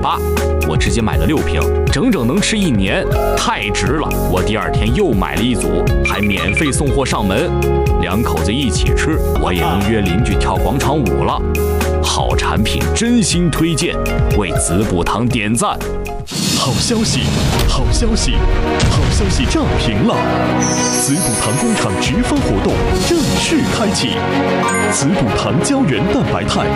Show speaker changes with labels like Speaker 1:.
Speaker 1: 了，我直接买了6瓶，整整能吃1年，太值了！我第2天又买了1组，还免费送货上门，2口子一起吃，我也能约邻居跳广场舞了。好产品，真心推荐，为滋补堂点赞。
Speaker 2: 好消息，好消息，好消息涨停了！滋补堂工厂直发活动正式开启，滋补堂胶原蛋白肽